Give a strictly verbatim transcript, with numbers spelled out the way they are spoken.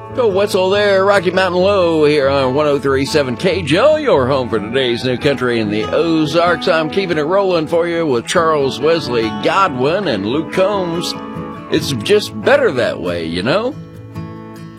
Go Wetzel there, Rocky Mountain Low here on one oh three point seven K J O, your home for today's new country in the Ozarks. I'm keeping it rolling for you with Charles Wesley Godwin and Luke Combs. It's just better that way, you know?